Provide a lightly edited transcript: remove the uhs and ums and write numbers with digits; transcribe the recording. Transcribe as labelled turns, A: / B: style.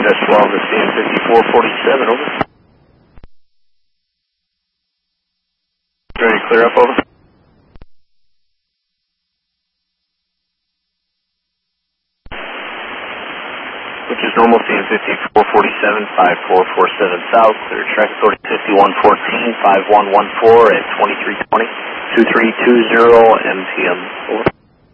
A: Dash 12 to CN 5447, over. Ready to clear up, over. Which is normal, CN 5447, 5447 south, clear track authority 5114, 5114 at 2320, 2320 MTM, over.